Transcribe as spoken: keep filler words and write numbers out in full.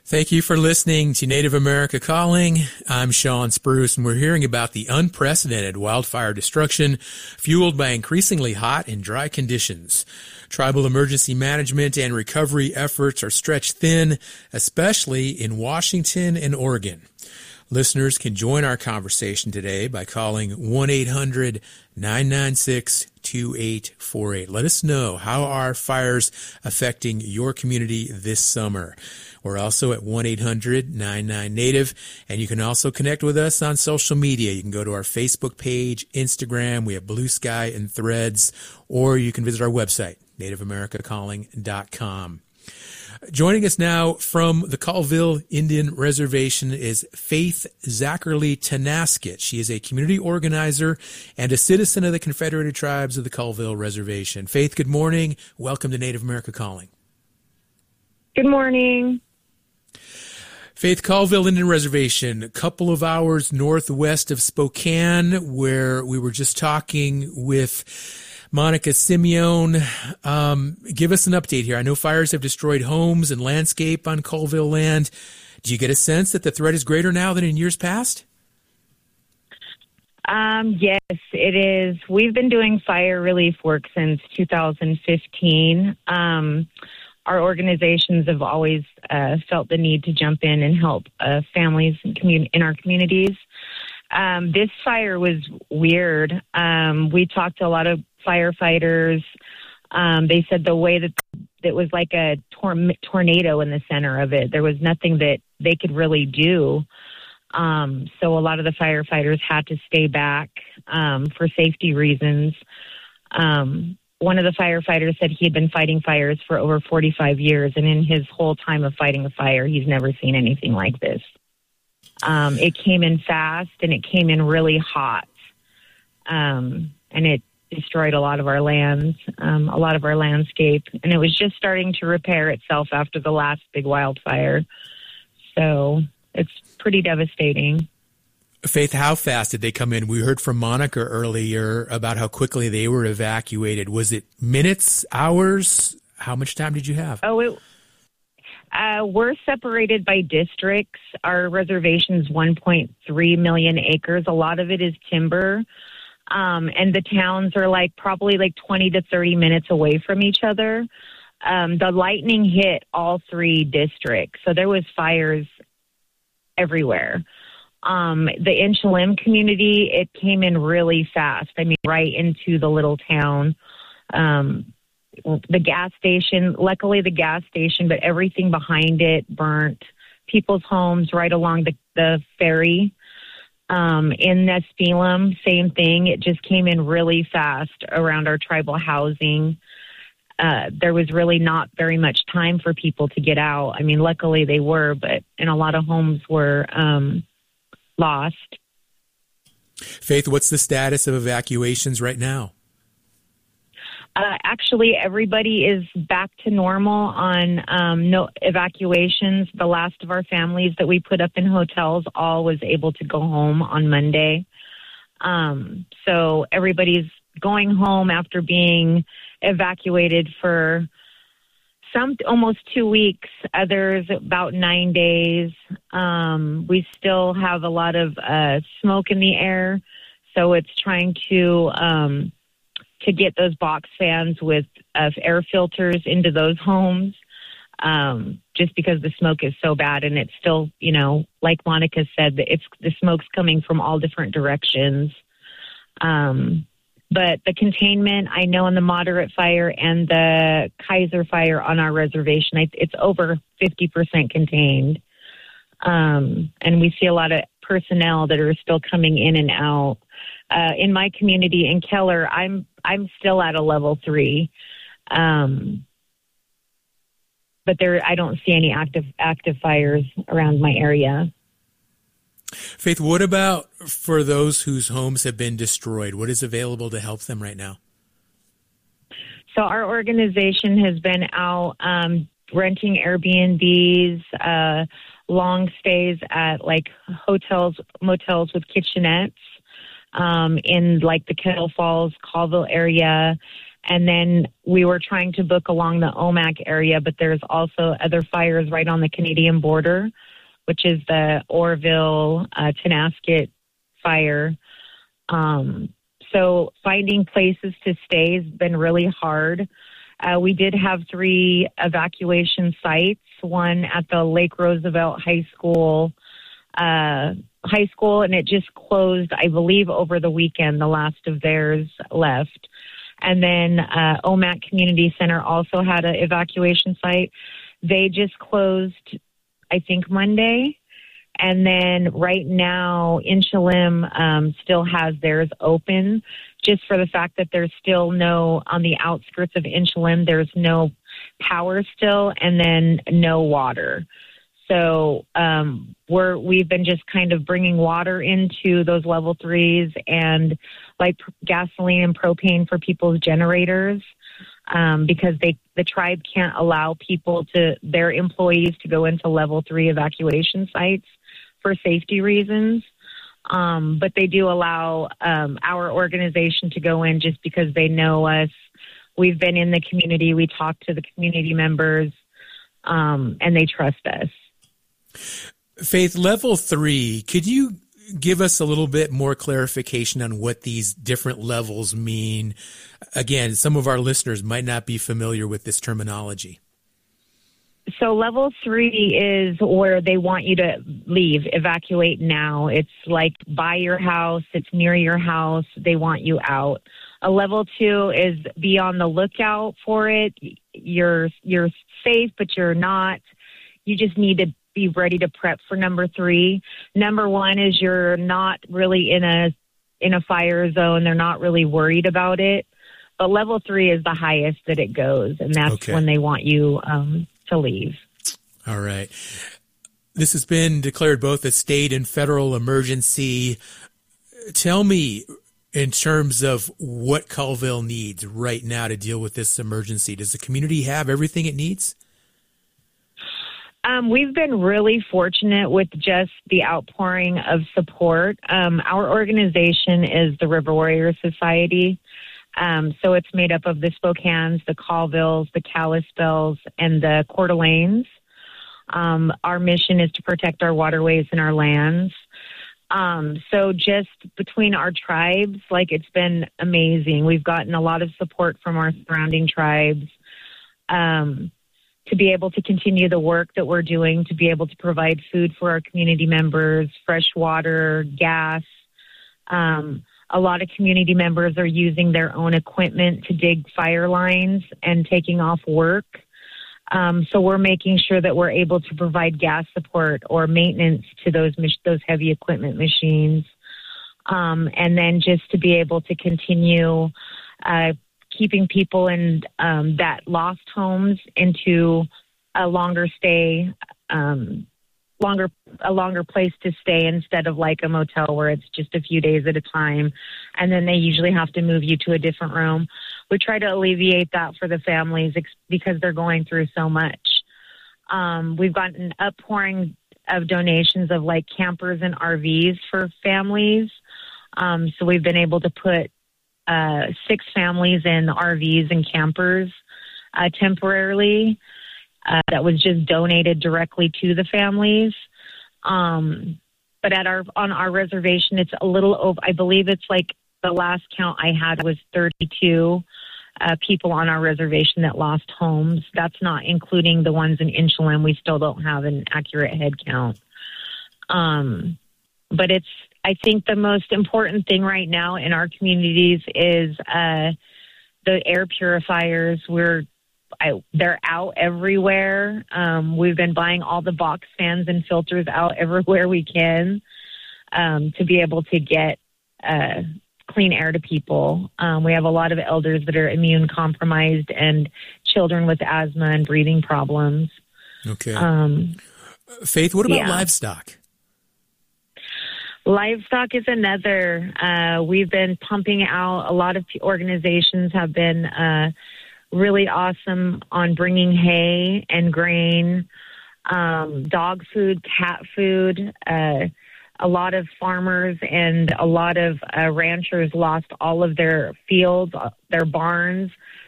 Thank you for listening to Native America Calling. I'm Sean Spruce, and we're hearing about the unprecedented wildfire destruction fueled by increasingly hot and dry conditions. Tribal emergency management and recovery efforts are stretched thin, especially in Washington and Oregon. Listeners can join our conversation today by calling one eight hundred nine nine six two eight four eight. Let us know, how are fires affecting your community this summer? We're also at one eight hundred nine nine native, and you can also connect with us on social media. You can go to our Facebook page, Instagram, we have Blue Sky and Threads, or you can visit our website, native america calling dot com. Joining us now from the Colville Indian Reservation is Faith Zackerly Tanaskett. She is a community organizer and a citizen of the Confederated Tribes of the Colville Reservation. Faith, good morning. Welcome to Native America Calling. Good morning. Faith, Colville Indian Reservation, a couple of hours northwest of Spokane, where we were just talking with Monica Simeone. Um, give us an update here. I know fires have destroyed homes and landscape on Colville land. Do you get a sense that the threat is greater now than in years past? Um, yes, it is. We've been doing fire relief work since two thousand fifteen. Um, our organizations have always uh, felt the need to jump in and help uh, families and commun- in our communities. Um, this fire was weird. Um, we talked to a lot of firefighters. Um, they said the way that it was like a tor- tornado in the center of it. There was nothing that they could really do. Um, so a lot of the firefighters had to stay back um, for safety reasons. Um, one of the firefighters said he had been fighting fires for over forty-five years, and in his whole time of fighting a fire, he's never seen anything like this. Um, it came in fast, and it came in really hot, um, and it destroyed a lot of our lands, um, a lot of our landscape, and it was just starting to repair itself after the last big wildfire. So it's pretty devastating. Faith, how fast did they come in? We heard from Monica earlier about how quickly they were evacuated. Was it minutes, hours? How much time did you have? Oh, it Uh, we're separated by districts. Our reservation's one point three million acres. A lot of it is timber. Um, and the towns are like probably like twenty to thirty minutes away from each other. Um, the lightning hit all three districts. So there was fires everywhere. Um, the Inchalim community, it came in really fast. I mean, right into the little town. Um, The gas station, luckily the gas station, but everything behind it burnt. People's homes right along the, the ferry. Um, in Nespelem, same thing. It just came in really fast around our tribal housing. Uh, there was really not very much time for people to get out. I mean, luckily they were, but and a lot of homes were um, lost. Faith, what's the status of evacuations right now? Uh, actually, everybody is back to normal on um, no evacuations. The last of our families that we put up in hotels all was able to go home on Monday. Um, so everybody's going home after being evacuated for some almost two weeks, others about nine days. Um, we still have a lot of uh, smoke in the air, so it's trying to... Um, to get those box fans with uh, air filters into those homes, um, just because the smoke is so bad. And it's still, you know, like Monica said, it's, the smoke's coming from all different directions. Um, but the containment, I know in the moderate fire and the Kaiser fire on our reservation, it's over fifty percent contained. Um, and we see a lot of personnel that are still coming in and out. Uh, in my community in Keller, I'm I'm still at a level three, um, but there I don't see any active active fires around my area. Faith, what about for those whose homes have been destroyed? What is available to help them right now? So our organization has been out um, renting Airbnbs, uh, long stays at like hotels, motels with kitchenettes. Um, in like the Kettle Falls, Colville area, And then we were trying to book along the Omak area, but there's also other fires right on the Canadian border, which is the Orville, uh, Tenasket fire. Um, so finding places to stay has been really hard. Uh, we did have three evacuation sites, one at the Lake Roosevelt High School, uh, high school, and it just closed, I believe, over the weekend. The last of theirs left. And then uh, Omak Community Center also had an evacuation site. They just closed, I think, Monday. And then right now, Inchalim um, still has theirs open, just for the fact that there's still no, on the outskirts of Inchalim, there's no power still, and then no water. So um, we're, we've been just kind of bringing water into those level threes and like gasoline and propane for people's generators um, because they the tribe can't allow people to, their employees to go into level three evacuation sites for safety reasons. Um, but they do allow um, our organization to go in just because they know us. We've been in the community. We talk to the community members um, and they trust us. Faith, level three, could you give us a little bit more clarification on what these different levels mean? Again, some of our listeners might not be familiar with this terminology. So level three is where they want you to leave, evacuate now. It's like by your house, it's near your house, they want you out. A level two is be on the lookout for it. You're you're safe, but you're not. You just need to be ready to prep for number three. Number one is you're not really in a in a fire zone. They're not really worried about it. But level three is the highest that it goes, and that's okay. When they want you um, to leave. All right. This has been declared both a state and federal emergency. Tell me, in terms of what Colville needs right now to deal with this emergency, does the community have everything it needs? Um, we've been really fortunate with just the outpouring of support. Um, our organization is the River Warrior Society. Um, so it's made up of the Spokanes, the Colvilles, the Kalispels, and the Coeur d'Alenes. Um, our mission is to protect our waterways and our lands. Um, so just between our tribes, like it's been amazing. We've gotten a lot of support from our surrounding tribes. Um, to be able to continue the work that we're doing, to be able to provide food for our community members, fresh water, gas. Um, a lot of community members are using their own equipment to dig fire lines and taking off work. Um, so we're making sure that we're able to provide gas support or maintenance to those those heavy equipment machines. Um, and then just to be able to continue uh, keeping people in um, that lost homes into a longer stay, um, longer a longer place to stay instead of like a motel where it's just a few days at a time, and then they usually have to move you to a different room. We try to alleviate that for the families ex- because they're going through so much. Um, we've gotten an outpouring of donations of like campers and R Vs for families. Um, so we've been able to put Uh, six families in R Vs and campers uh, temporarily. Uh, that was just donated directly to the families. Um, but at our on our reservation, it's a little over. I believe it's like the last count I had was thirty-two uh, people on our reservation that lost homes. That's not including the ones in Inchalim. We still don't have an accurate head count. Um, but it's. I think the most important thing right now in our communities is uh, the air purifiers. We're I, they're out everywhere. Um, we've been buying all the box fans and filters out everywhere we can um, to be able to get uh, clean air to people. Um, we have a lot of elders that are immune compromised and children with asthma and breathing problems. Okay. Um, Faith, what about yeah. livestock? Livestock is another. Uh, we've been pumping out. A lot of organizations have been uh, really awesome on bringing hay and grain, um, dog food, cat food, uh, a lot of farmers and a lot of uh, ranchers lost all of their fields, uh, their barns.